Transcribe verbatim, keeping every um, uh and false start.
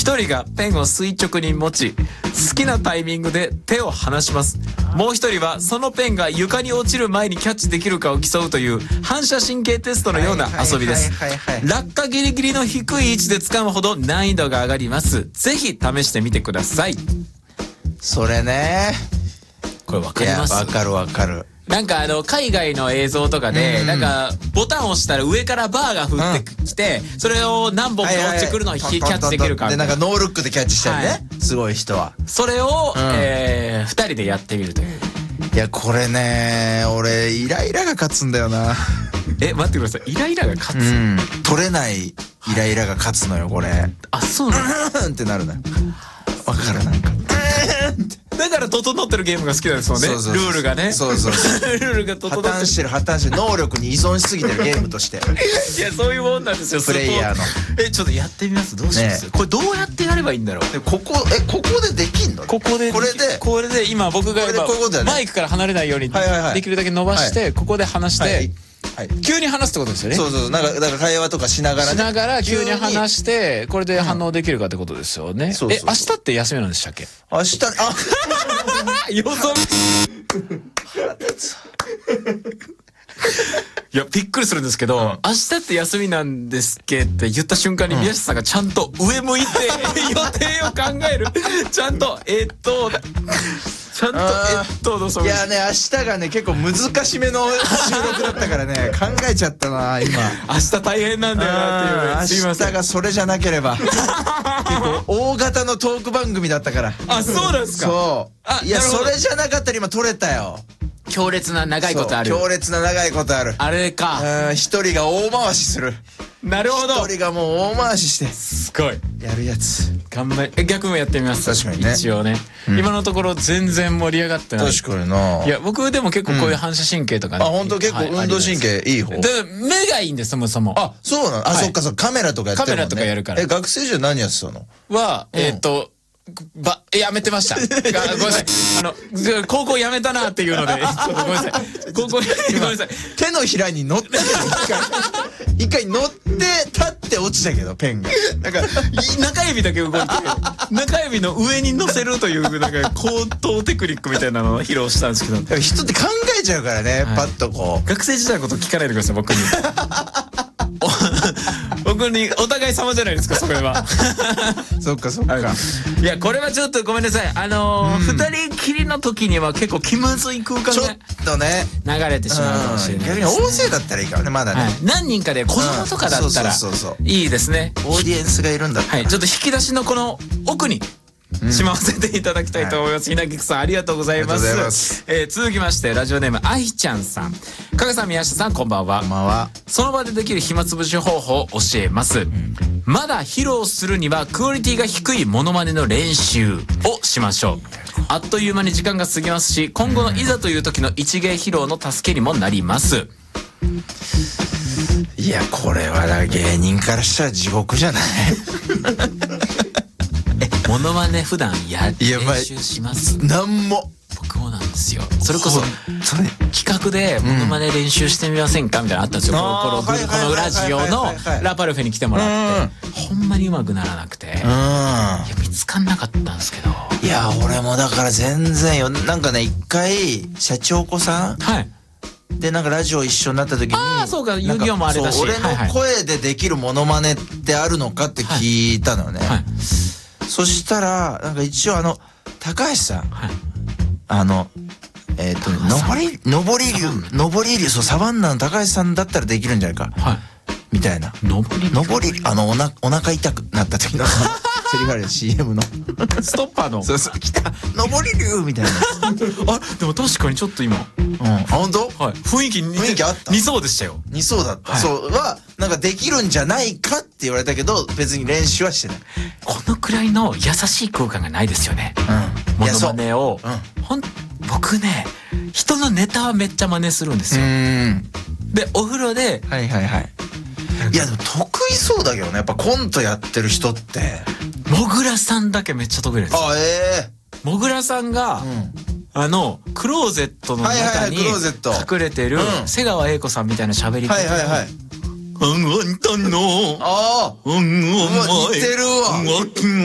一人がペンを垂直に持ち、好きなタイミングで手を離します。もう一人はそのペンが床に落ちる前にキャッチできるかを競うという反射神経テストのような遊びです。落下ギリギリの低い位置で掴むほど難易度が上がります。ぜひ試してみてください。 それね。 これわかります？ わかるわかる。 なんかあの海外の映像とかで、なんかボタンを押したら上からバーが降ってきて、それを何本か落ちてくるのをキャッチできるかで、なんかノールックでキャッチしたりね、すごい人は。 それをえ二人でやってみるという。 いやこれね、俺イライラが勝つんだよな。 え、待ってください、イライラが勝つ？ 取れないイライラが勝つのよこれ。 あ、そうなの？ ってなるのよ。わかる、なんか。 だから整ってるゲームが好きなんですもんね。ルールがね。 そうそうそう。 ルールが整ってる。 破綻してる破綻してる、能力に依存しすぎてるゲームとして。 いや、そういうもんなんですよ。 プレイヤーの。 え、ちょっとやってみます。どうします？これどうやってやればいいんだろう。 ここえここでできんの？ ここでこれでこれで今僕が今マイクから離れないようにできるだけ伸ばしてここで離して。急に話すってことですよね。 そうそう、なんかだから会話とかしながらしながら急に話してこれで反応できるかってことですよね。え、明日って休みなんでしたっけ？ 明日、あよそいやびっくりするんですけど、明日って休みなんですっけって言った瞬間に宮下さんがちゃんと上向いて予定を考える。ちゃんとえっとちゃんとえっとのそう。 いやね、明日がね結構難しめの収録だったからね考えちゃったな今。 明日大変なんだよなっていう。 明日がそれじゃなければ結構大型のトーク番組だったから。 あ、そうなんですか。 そう。いやそれじゃなかったら今撮れたよ。 強烈な長いことある。 強烈な長いことある。 あれか。 うん、一人が大回しする。 なるほど。 一人がもう大回ししてすごいやるやつ。 頑張り、え、逆もやってみます。 確かにね。 一応ね、うん、今のところ全然盛り上がってない。 確かにな。 いや僕でも結構こういう反射神経とかね、 うん、あ、本当結構運動神経いい方。 で目がいいんです、そもそも。 あ、そうなの。あ、はい、そっかそっか、カメラとかやってるもんね。 カメラとかやるから。 え、学生時代何やってたの？ は、うん、えっとば、やめてました。ごめんなさい。あの、高校やめたなっていうので、ちょっとごめんなさい。高校、ごめんなさい。 手のひらに乗ったけど、一回。一回乗って、立って落ちたけど、ペンが。 なんか、中指だけ動いて、中指の上に乗せるという、なんか、高等テクニックみたいなのを披露したんですけど。 人って考えちゃうからね、パッとこう。 学生時代のこと聞かないでください、僕に。僕にお互い様じゃないですか、それは。 そっかそっか。 いやこれはちょっとごめんなさい。あの二人きりの時には結構気まずい空間がちょっとね流れてしまうかもしれない。 逆に大勢だったらいいからね、まだね。 何人かで子供とかだったらいいですね。 オーディエンスがいるんだったら。 はい、ちょっと引き出しのこの奥にしまわせていただきたいと思います。稲菊さんありがとうございます。えー、続きましてラジオネームあいちゃんさん。加賀さん、宮下さん、こんばんは。 こんばんは。 その場でできる暇つぶし方法を教えます。うん、まだ披露するにはクオリティが低いモノマネの練習をしましょう。あっという間に時間が過ぎますし、今後のいざという時の一芸披露の助けにもなります。 いやこれはだ芸人からしたら地獄じゃない？ え、モノマネ普段や練習します？ なんも。 僕もなんですよ。それこそ企画でモノマネ練習してみませんかみたいなのあったんですよ。このこのラジオのラパルフェに来てもらって、ほんまにうまくならなくて、いや見つかんなかったんですけど。 いや俺もだから全然よ。なんかね、一回社長子さん、はい、でなんかラジオ一緒になった時に、 ああそうか、遊戯王もあれだし、 俺の声でできるモノマネってあるのかって聞いたのね。そしたらなんか一応あの高橋さん、はい、あのえっと上り上り竜上り竜そうサバンナの高橋さんだったらできるんじゃないか、はい、みたいな。上りあのおなお腹痛くなった時のセリフある シーエム のストッパーのそうそう来た上り竜みたいな。 あでも確かにちょっと今、うん、 あ本当？ はい、雰囲気似雰囲気あった。 似そうでしたよ。 似そうだった。はい、そうはなんかできるんじゃないかって言われたけど別に練習はしてない。 このくらいの優しい空間がないですよね。うん、モノマネを、うん、ほん僕ね人のネタはめっちゃ真似するんですよ。でお風呂ではいはいはい。いやでも得意そうだけどね、やっぱコントやってる人って。 もぐらさんだけめっちゃ得意です。 あええー、もぐらさんが、うん、あのクローゼットの中に隠れてる瀬川栄子さんみたいな喋り方。はいはいはい。あんたのああ似てるわ。